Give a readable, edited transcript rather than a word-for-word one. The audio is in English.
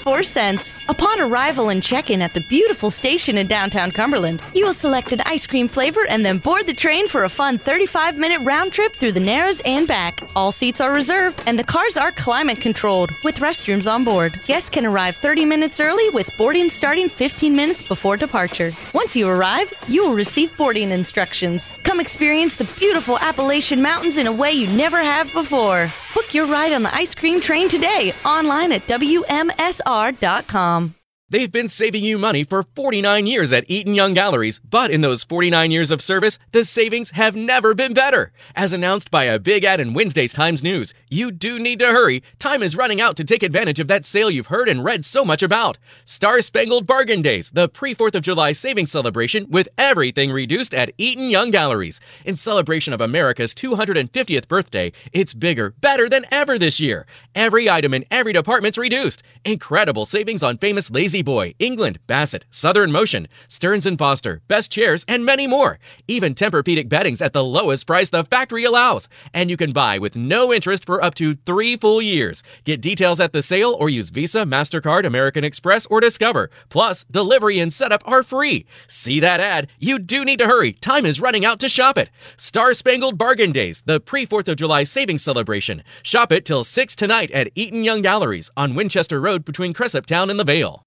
$0.94. Upon arrival and check-in at the beautiful station in downtown Cumberland, you will select an ice cream flavor and then board the train for a fun 35-minute round trip through the Narrows and back. All seats are reserved, and the cars are climate-controlled, with restrooms on board. Guests can arrive 30 minutes early, with boarding starting 15 minutes before departure. Once you arrive, you will receive boarding instructions. Come experience the beautiful Appalachian Mountains in a way you never have before. Book your ride on the ice cream train today, online at WMSR.com. They've been saving you money for 49 years at Eaton Young Galleries, but in those 49 years of service, the savings have never been better. As announced by a big ad in Wednesday's Times News, you do need to hurry. Time is running out to take advantage of that sale you've heard and read so much about. Star-Spangled Bargain Days, the pre-4th of July savings celebration with everything reduced at Eaton Young Galleries. In celebration of America's 250th birthday, it's bigger, better than ever this year. Every item in every department's reduced. Incredible savings on famous Lazy Boy, England, Bassett, Southern Motion, Stearns & Foster, Best Chairs, and many more. Even Tempur-Pedic beddings at the lowest price the factory allows. And you can buy with no interest for up to 3 full years. Get details at the sale or use Visa, MasterCard, American Express, or Discover. Plus, delivery and setup are free. See that ad? You do need to hurry. Time is running out to shop it. Star-Spangled Bargain Days, the pre-4th of July savings celebration. Shop it till 6 tonight at Eaton Young Galleries on Winchester Road between Cresaptown and the Vale.